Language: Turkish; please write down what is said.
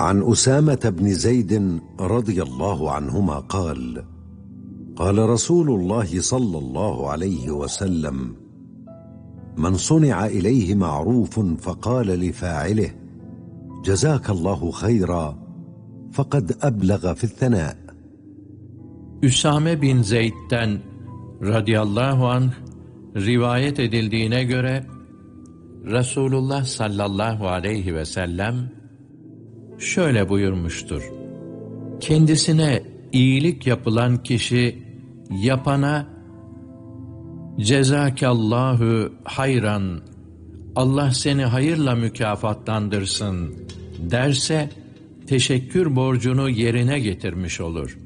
عن أسامة بن زيد رضي الله عنهما قال: قال رسول الله صلى الله عليه وسلم: من صنع إليه معروف فقال لفاعله: جزاك الله خيرا، فقد أبلغ في الثناء. Üsame bin Zeyd'den radıyallahu anh rivayet edildiğine göre Resulullah sallallahu aleyhi ve sellem şöyle buyurmuştur: kendisine iyilik yapılan kişi yapana cezakallahu hayran, Allah seni hayırla mükafatlandırsın derse teşekkür borcunu yerine getirmiş olur.